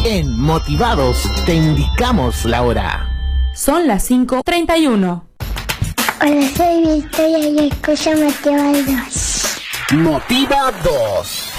En Motivados te indicamos la hora. Son las 5:31. Hola, soy Victoria y escucho Motiva 2. Motiva 2.